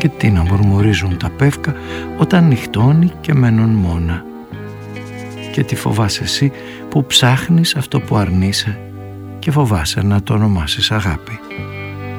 Και τι να μουρμουρίζουν τα πεύκα όταν νυχτώνει και μένουν μόνα. Και τι φοβάσαι εσύ που ψάχνεις αυτό που αρνείσαι και φοβάσαι να το ονομάσεις αγάπη.